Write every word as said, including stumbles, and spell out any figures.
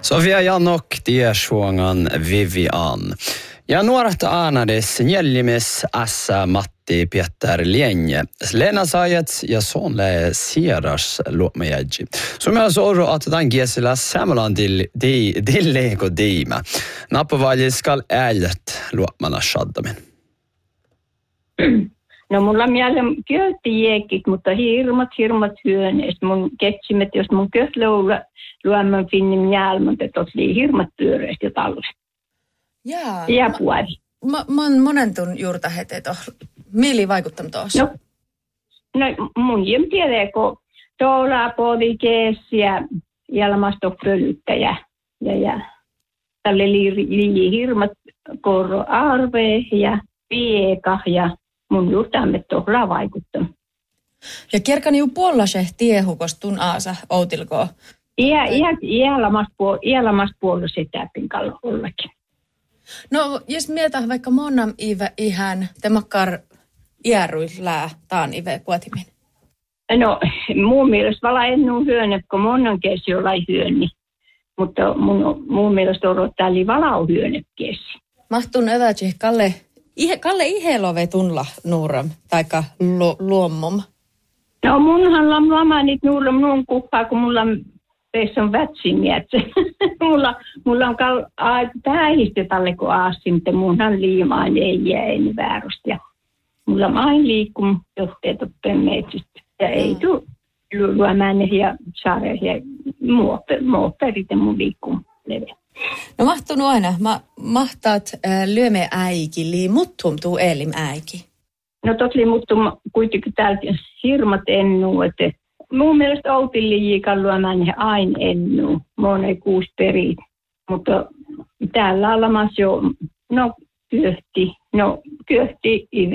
Sofia Janok tieshuongan Vivian. Ja nuoret aanades njällimes ässä Matti Pietar Lienje. Lena Sajets ja sonle sieras luomejaji. Suomella soru otetaan kiesillä samolan dilleko diima. Nappavalje skal äljät luomana shaddamen. No mulla mieleen köötti jeekit, mutta hirmat, hirmat hyöneistä. Mun keksimet, jos mun köötleula luoman finnin jälmät, että oli hirmat pyöreistä jo talvesta. Jaa. Ja puoli. Mä, mä oon monen tun juurta heti tuohon. Mieli vaikuttanut tuossa? No, no mun jem tiedä, kun tuolla podi keessiä ilmasto pölyttäjä. Ja, ja tälle liian hirmat korro arve ja pieka ja mun juurtaamme tuolla vaikuttanut. Ja kierkani ju puolase tiehukos tun aasa outilkoa. Iä, iä, iälamasta puolella sitä pinkalla ollakin. No, jos mietä vaikka monnam ive ihan temakkar iäruislää taan ive kuotimin. No, mun mielestä vala ennun hyöne, kun monnan kesi jollain hyöni. Mutta mun, mun mielestä odottaa li valau hyöne kesi. Mahtun evätsi Kalle, ihe, Kalle ihelove tunla nuuram, taikka lu, luommom. No, munhan lam lama niitä nuuram nuun kuppaa, kun mulla tässä on vätsin miettä. mulla, mulla on kal, tähistä tälle, kun aasin, mutta munhan liimaan ei jää niin väärästä. Ja mulla on aina liikkum johteet oppeen metsistä. Ja ei tule luomaan ja saada ja muoperit ja mun liikkum leveä. No mahtunut aina. Ma, mahtaat äh, lyöme äiki, lii muttum tuu elim äiki. No totli muttum kuitenkin täältä hirmat ennuu, että mun mielestä outillijiikan luomaan he aina ennuu. Monen kuusi perit. Mutta täällä olemassa jo, no kyöhti, no kyöhti ive.